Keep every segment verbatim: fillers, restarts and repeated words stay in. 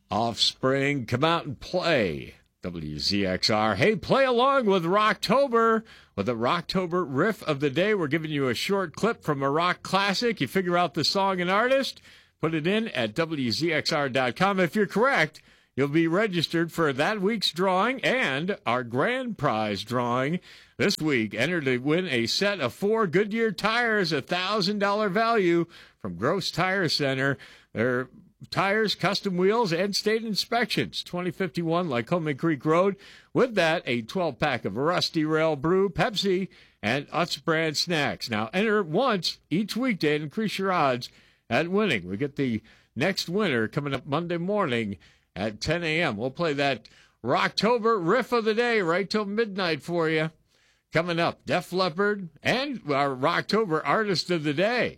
Offspring, come out and play. W Z X R. Hey, play along with Rocktober. With the Rocktober riff of the day, we're giving you a short clip from a rock classic. You figure out the song and artist, put it in at W Z X R dot com. If you're correct, you'll be registered for that week's drawing and our grand prize drawing this week. Enter to win a set of four Goodyear tires, a one thousand dollars value from Gross Tire Center. They're tires, custom wheels, and state inspections. twenty fifty-one Lycoming Creek Road. With that, a twelve-pack of Rusty Rail Brew, Pepsi, and Utz brand snacks. Now, enter once each weekday and increase your odds at winning. We get the next winner coming up Monday morning at ten a.m. We'll play that Rocktober riff of the day right till midnight for you. Coming up, Def Leppard and our Rocktober artist of the day.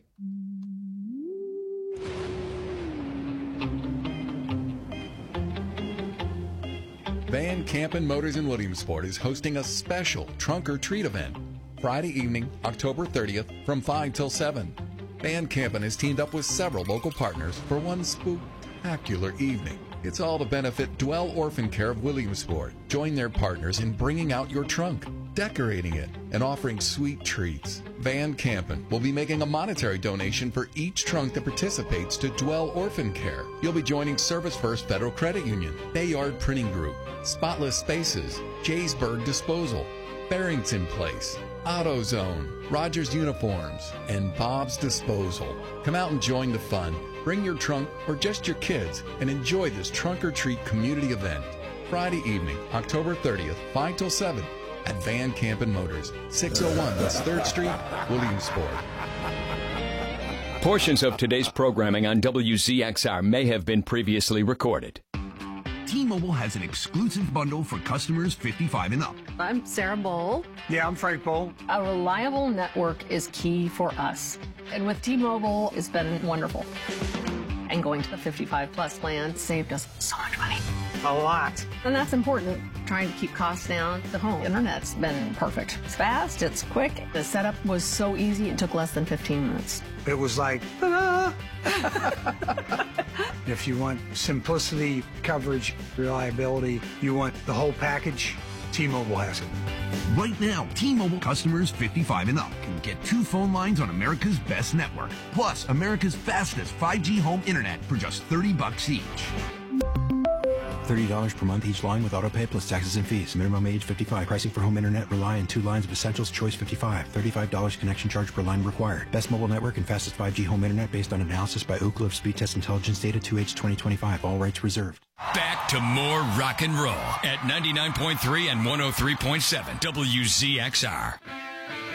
Van Campen Motors in Williamsport is hosting a special trunk or treat event Friday evening, October thirtieth from five till seven. Van Campen has teamed up with several local partners for one spectacular evening. It's all to benefit Dwell Orphan Care of Williamsport. Join their partners in bringing out your trunk, decorating it, and offering sweet treats. Van Campen will be making a monetary donation for each trunk that participates to Dwell Orphan Care. You'll be joining Service First Federal Credit Union, Bayard Printing Group, Spotless Spaces, Jaysburg Disposal, Barrington Place, AutoZone, Rogers Uniforms, and Bob's Disposal. Come out and join the fun. Bring your trunk or just your kids and enjoy this trunk or treat community event. Friday evening, October thirtieth, five till seven at Van Campen Motors, six oh one West third Street, Williamsport. Portions of today's programming on W Z X R may have been previously recorded. T-Mobile has an exclusive bundle for customers fifty-five and up. I'm Sarah Bowl. Yeah, I'm Frank Bowl. A reliable network is key for us. And with T-Mobile, it's been wonderful. And going to the fifty-five plus plan saved us so much money. A lot. And that's important, trying to keep costs down. The home internet's been perfect. It's fast, it's quick. The setup was so easy, it took less than fifteen minutes. It was like, ta-da! If you want simplicity, coverage, reliability, you want the whole package, T-Mobile has it. Right now, T-Mobile customers fifty-five and up can get two phone lines on America's best network, plus America's fastest five G home internet for just thirty bucks each. thirty dollars per month each line with autopay plus taxes and fees. Minimum age fifty-five. Pricing for home internet rely on two lines of Essentials Choice fifty-five. thirty-five dollars connection charge per line required. Best mobile network and fastest five G home internet based on analysis by Ookla of Speed Test Intelligence Data two H twenty twenty-five. All rights reserved. Back to more rock and roll at ninety-nine point three and one oh three point seven W Z X R.